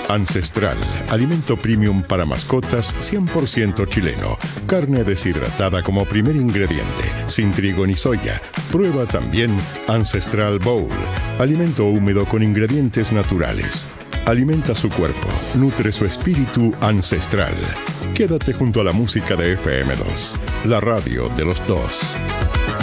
Ancestral, alimento premium para mascotas 100% chileno. Carne deshidratada como primer ingrediente, sin trigo ni soya. Prueba también Ancestral Bowl, alimento húmedo con ingredientes naturales. Alimenta su cuerpo, nutre su espíritu ancestral. Quédate junto a la música de FM2, la radio de los dos.